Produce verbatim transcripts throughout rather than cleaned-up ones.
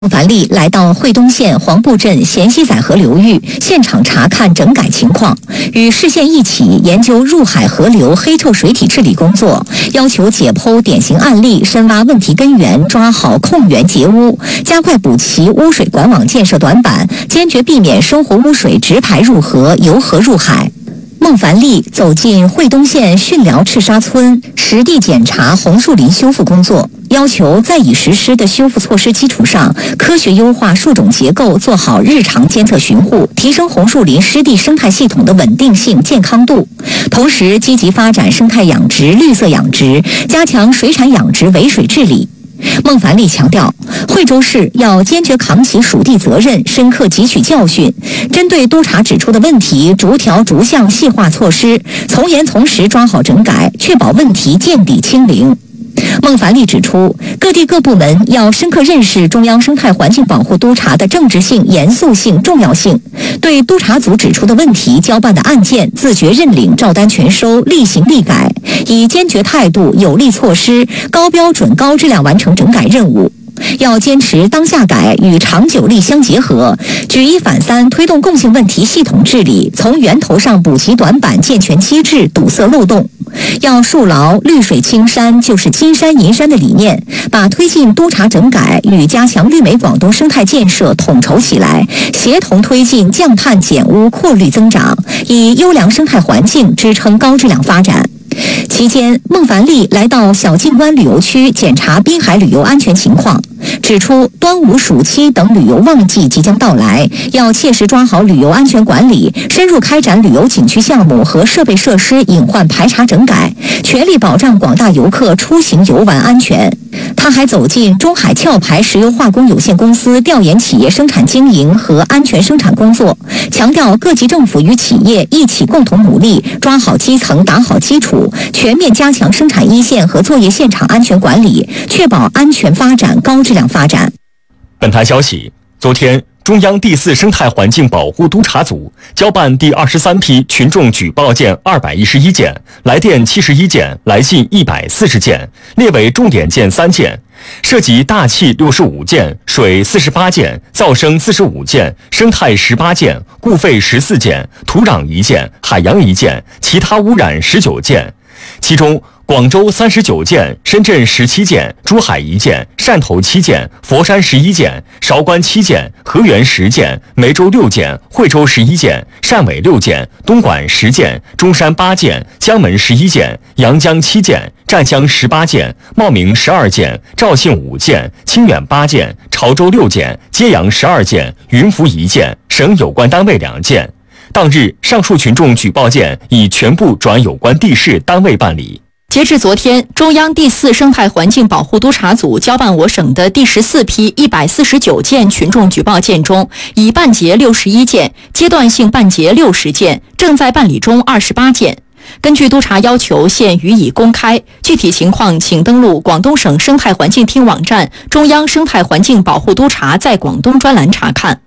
樊丽来到惠东县黄埠镇咸西仔河流域现场查看整改情况，与市县一起研究入海河流黑臭水体治理工作，要求解剖典型案例，深挖问题根源，抓好控源截污，加快补齐污水管网建设短板，坚决避免生活污水直排入河、由河入海。孟凡丽走进惠东县训寮赤沙村，实地检查红树林修复工作，要求在已实施的修复措施基础上，科学优化树种结构，做好日常监测巡护，提升红树林湿地生态系统的稳定性、健康度。同时，积极发展生态养殖、绿色养殖，加强水产养殖围水治理。孟凡丽强调，惠州市要坚决扛起属地责任，深刻汲取教训，针对督查指出的问题，逐条逐项细化措施，从严从实抓好整改，确保问题见底清零。孟凡丽指出，各地各部门要深刻认识中央生态环境保护督查的政治性、严肃性、重要性，对督查组指出的问题、交办的案件自觉认领、照单全收、厉行厉改，以坚决态度、有力措施、高标准、高质量完成整改任务。要坚持当下改与长久力相结合，举一反三推动共性问题系统治理，从源头上补齐短板，健全机制，堵塞漏洞。要树牢绿水青山就是金山银山的理念，把推进督查整改与加强绿美广东生态建设统筹起来，协同推进降碳减污扩绿增长，以优良生态环境支撑高质量发展。期间，孟凡丽来到小径湾旅游区检查滨海旅游安全情况，指出端午、暑期等旅游旺季即将到来，要切实抓好旅游安全管理，深入开展旅游景区项目和设备设施隐患排查整改，全力保障广大游客出行游玩安全。他还走进中海壳牌石油化工有限公司调研企业生产经营和安全生产工作，强调各级政府与企业一起共同努力，抓好基层，打好基础，全面加强生产一线和作业现场安全管理，确保安全发展、高质量发展。 本台消息，昨天，中央第四生态环境保护督查组交办第二十三批群众举报件二百一十一件，来电七十一件，来信一百四十件，列为重点件三件，涉及大气六十五件、水四十八件、噪声四十五件、生态十八件、固废十四件、土壤一件、海洋一件，其他污染十九件。其中，广州三十九件，深圳十七件，珠海一件，汕头七件，佛山十一件，韶关七件，河源十件，梅州六件，惠州十一件，汕尾六件，东莞十件，中山八件，江门十一件，阳江七件，湛江十八件，茂名十二件，肇庆五件，清远八件，潮州六件，揭阳十二件，云浮一件，省有关单位两件。当日，上述群众举报件已全部转有关地市单位办理。 截至昨天，中央第四生态环境保护督查组交办我省的第十四批一百四十九件群众举报件中，已办结六十一件，阶段性办结六十件，正在办理中二十八件。根据督查要求，现予以公开，具体情况请登录广东省生态环境厅网站中央生态环境保护督查在广东专栏查看。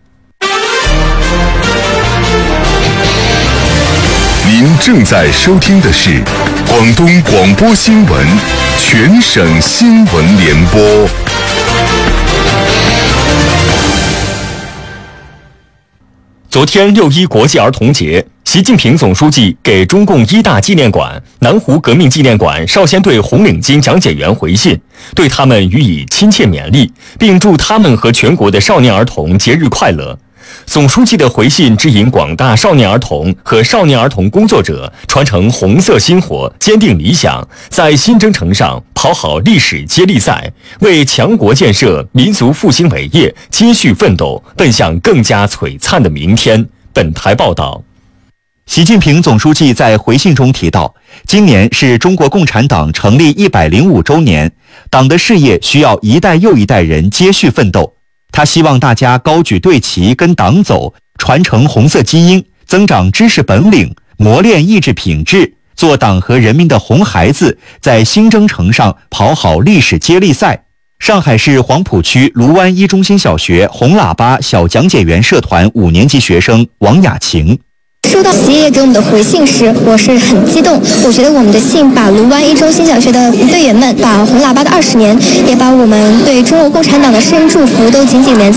您正在收听的是广东广播新闻全省新闻联播。 昨天六一国际儿童节，习近平总书记给中共一大纪念馆、南湖革命纪念馆少先队红领巾讲解员回信，对他们予以亲切勉励，并祝他们和全国的少年儿童节日快乐。总书记的回信指引广大少年儿童和少年儿童工作者传承红色薪火，坚定理想，在新征程上跑好历史接力赛，为强国建设、民族复兴伟业接续奋斗，奔向更加璀璨的明天。本台报道。 习近平总书记在回信中提到，今年是中国共产党成立一百零五周年，党的事业需要一代又一代人接续奋斗。他希望大家高举队旗跟党走，传承红色基因，增长知识本领，磨练意志品质，做党和人民的红孩子，在新征程上跑好历史接力赛。上海市黄浦区卢湾一中心小学红喇叭小讲解员社团五年级学生王雅晴。 收到习爷爷给我们的回信时，我是很激动。我觉得我们的信把卢湾一中新小学的队员们，把红喇叭的二十年，也把我们对中国共产党的深祝福都紧紧连在。